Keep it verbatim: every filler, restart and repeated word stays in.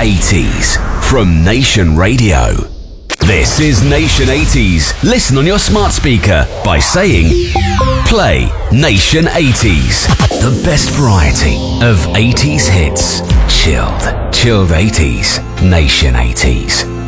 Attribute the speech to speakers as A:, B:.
A: eighties from Nation Radio. This is Nation eighties. Listen on your smart speaker by saying, play Nation eighties. The best variety of eighties hits. Chilled. Chilled eighties. Nation eighties.